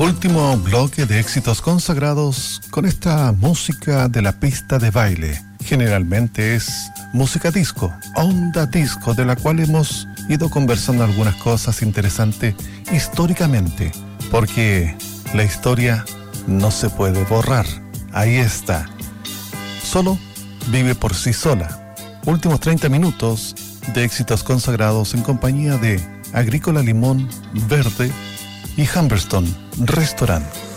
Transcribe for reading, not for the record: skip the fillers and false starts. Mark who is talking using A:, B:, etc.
A: Último bloque de éxitos consagrados con esta música de la pista de baile. Generalmente es música disco, onda disco, de la cual hemos ido conversando algunas cosas interesantes históricamente, porque la historia no se puede borrar. Ahí está. Solo vive por sí sola. Últimos 30 minutos de éxitos consagrados en compañía de Agrícola Limón Verde y Humberstone Restaurant.